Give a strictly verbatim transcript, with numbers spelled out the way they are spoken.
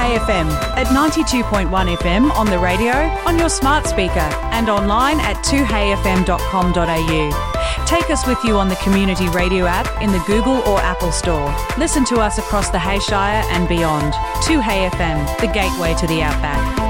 Hay F M at ninety-two point one F M on the radio, on your smart speaker and online at two hay f m dot com dot a u. Take us with you on the Community Radio app in the Google or Apple Store. Listen to us across the Hay Shire and beyond. two Hay F M, the gateway to the outback.